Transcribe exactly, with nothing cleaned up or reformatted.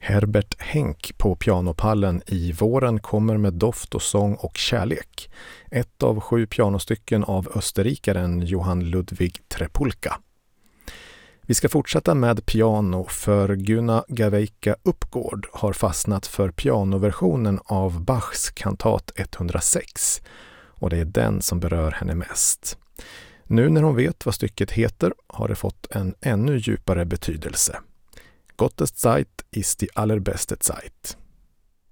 Herbert Henck på pianopallen i Våren kommer med doft och sång och kärlek. Ett av sju pianostycken av österrikaren Johann Ludwig Trepulka. Vi ska fortsätta med piano för Gunnar Gaveika Uppgård har fastnat för pianoversionen av Bachs kantat etthundrasex och det är den som berör henne mest. Nu när hon vet vad stycket heter har det fått en ännu djupare betydelse. Gottes Zeit ist die allerbeste Zeit.